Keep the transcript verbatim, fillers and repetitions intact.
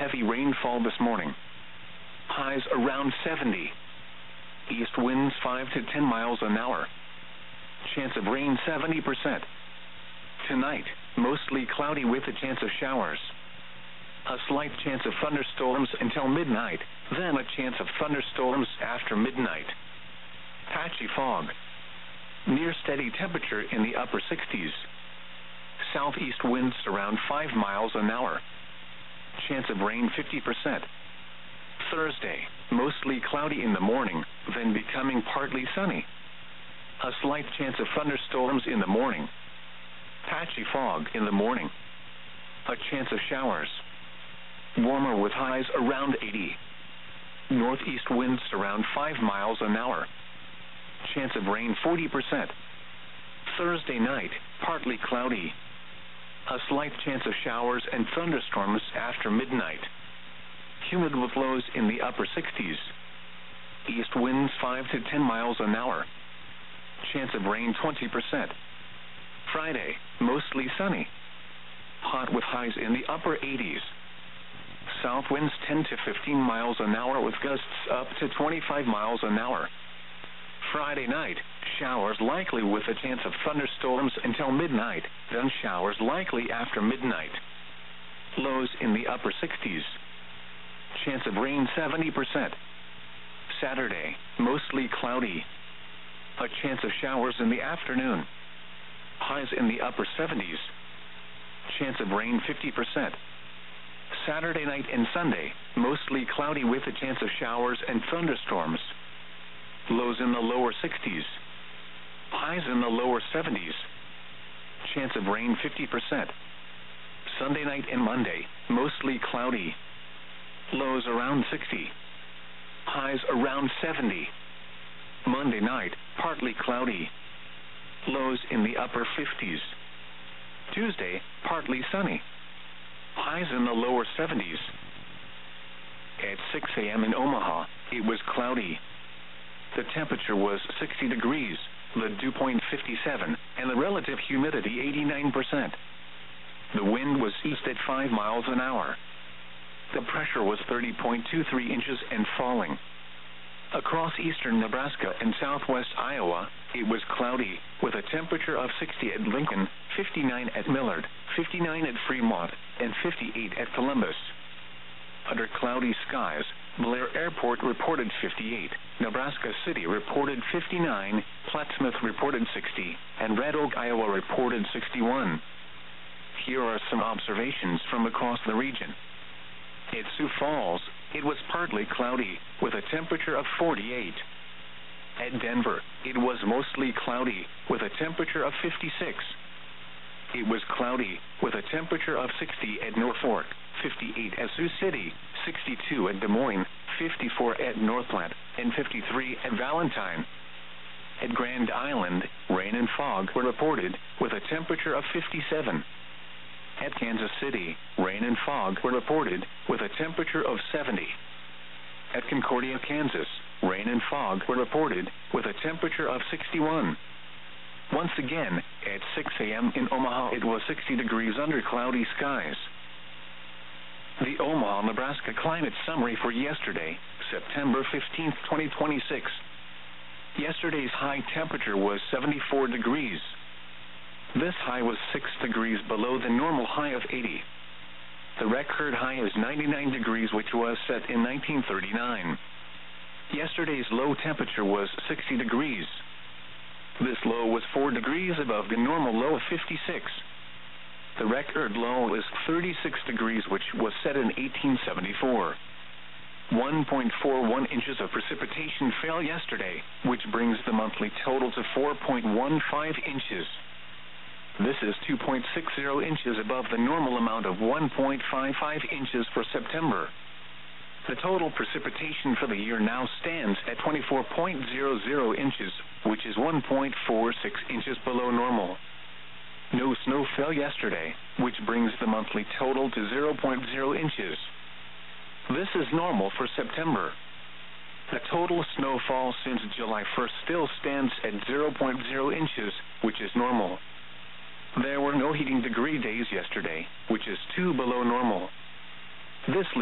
heavy rainfall this morning. Highs around seventy. East winds five to ten miles an hour. Chance of rain seventy percent. Tonight, mostly cloudy with a chance of showers. A slight chance of thunderstorms until midnight, then a chance of thunderstorms after midnight. Patchy fog. Near steady temperature in the upper sixties. Southeast winds around five miles an hour. Chance of rain fifty percent. Thursday, mostly cloudy in the morning, then becoming partly sunny. A slight chance of thunderstorms in the morning. Patchy fog in the morning. A chance of showers. Warmer with highs around eighty. Northeast winds around five miles an hour. Chance of rain forty percent. Thursday night, partly cloudy. A slight chance of showers and thunderstorms after midnight. Humid with lows in the upper sixties. East winds five to ten miles an hour. Chance of rain twenty percent. Friday, mostly sunny. Hot with highs in the upper eighties. South winds ten to fifteen miles an hour with gusts up to twenty-five miles an hour. Friday night, showers likely with a chance of thunderstorms until midnight, then showers likely after midnight. Lows in the upper sixties. Chance of rain seventy percent. Saturday, mostly cloudy. A chance of showers in the afternoon. Highs in the upper seventies. Chance of rain fifty percent. Saturday night and Sunday, mostly cloudy with a chance of showers and thunderstorms. Lows in the lower sixties. Highs in the lower seventies. Chance of rain fifty percent. Sunday night and Monday, mostly cloudy. Lows around sixty. Highs around seventy. Monday night, partly cloudy. Lows in the upper fifties. Tuesday, partly sunny. Highs in the lower seventies. At six a.m. in Omaha, it was cloudy. The temperature was sixty degrees, the dew point fifty-seven, and the relative humidity eighty-nine percent. The wind was east at five miles an hour. The pressure was thirty point two three inches and falling. Across eastern Nebraska and southwest Iowa, it was cloudy, with a temperature of sixty at Lincoln, fifty-nine at Millard, fifty-nine at Fremont, and fifty-eight at Columbus. Under cloudy skies, Blair Airport reported fifty-eight, Nebraska City reported fifty-nine, Plattsmouth reported sixty, and Red Oak, Iowa reported sixty-one. Here are some observations from across the region. At Sioux Falls, it was partly cloudy, with a temperature of forty-eight. At Denver, it was mostly cloudy, with a temperature of fifty-six. It was cloudy, with a temperature of sixty at Norfolk, fifty-eight at Sioux City, sixty-two at Des Moines, fifty-four at Northland, and fifty-three at Valentine. At Grand Island, rain and fog were reported, with a temperature of fifty-seven. At Kansas City, rain and fog were reported, with a temperature of seventy. At Concordia, Kansas, rain and fog were reported, with a temperature of sixty-one. Once again, at six a.m. in Omaha, it was sixty degrees under cloudy skies. The Omaha, Nebraska climate summary for yesterday, September fifteenth, twenty twenty-six. Yesterday's high temperature was seventy-four degrees. This high was six degrees below the normal high of eighty. The record high is ninety-nine degrees, which was set in nineteen thirty-nine. Yesterday's low temperature was sixty degrees. This low was four degrees above the normal low of fifty-six. The record low is thirty-six degrees, which was set in eighteen seventy-four. one point four one inches of precipitation fell yesterday, which brings the monthly total to four point one five inches. This is two point six zero inches above the normal amount of one point five five inches for September. The total precipitation for the year now stands at twenty-four point zero zero inches, which is one point four six inches below normal. No snow fell yesterday, which brings the monthly total to zero point zero inches. This is normal for September. The total snowfall since July first still stands at zero point zero inches, which is normal. There were no heating degree days yesterday, which is two below normal. This